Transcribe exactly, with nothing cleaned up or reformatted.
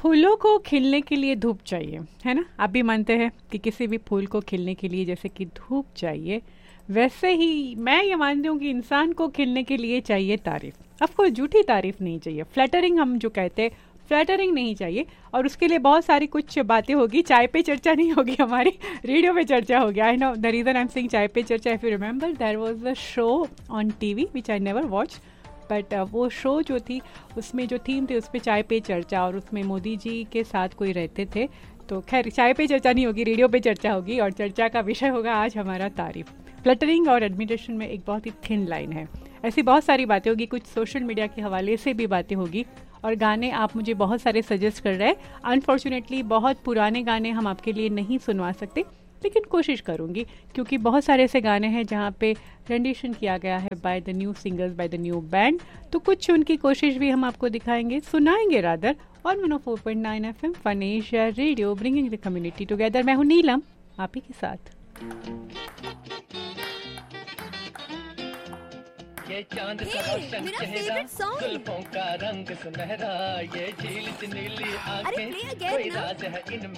फूलों को खिलने के लिए धूप चाहिए, है ना। आप भी मानते हैं कि किसी भी फूल को खिलने के लिए जैसे कि धूप चाहिए, वैसे ही मैं ये मानती हूँ कि इंसान को खिलने के लिए चाहिए तारीफ। ऑफ कोर्स झूठी तारीफ नहीं चाहिए, फ्लैटरिंग हम जो कहते हैं फ्लैटरिंग नहीं चाहिए। और उसके लिए बहुत सारी कुछ बातें होगी, चाय पे चर्चा नहीं होगी हमारी, रेडियो पे चर्चा होगी। I know the reason I am saying चाय पे चर्चा, if you remember there was a show on TV which I never watch, but वो शो जो थी उसमें जो थीम थे उस पर चाय पे चर्चा, और उसमें मोदी जी के साथ कोई रहते थे। तो खैर चाय पे चर्चा नहीं होगी, रेडियो पे चर्चा होगी, और चर्चा का विषय होगा आज हमारा तारीफ। फ्लटरिंग और एडमिरेशन में एक बहुत ही थिन लाइन है। ऐसी बहुत सारी बातें होगी, कुछ सोशल मीडिया के हवाले से भी बातें होगी, और गाने आप मुझे बहुत सारे सजेस्ट कर रहे हैं। अनफॉर्चुनेटली बहुत पुराने गाने हम आपके लिए नहीं सुनवा सकते, लेकिन कोशिश करूंगी, क्योंकि बहुत सारे ऐसे गाने हैं जहाँ पे रेंडिशन किया गया है by the new singers, by the new band. तो कुछ उनकी कोशिश भी हम आपको दिखाएंगे, सुनाएंगे रादर, और one O four point nine F M fun Asia radio, bringing the community together. मैं हूँ नीलम, आप ही के साथ। ये चांद सा रोशन चेहरा, जुल्फों का रंग सुनहरा, ये झील सी नीली आंखें, कोई राज है इनमें।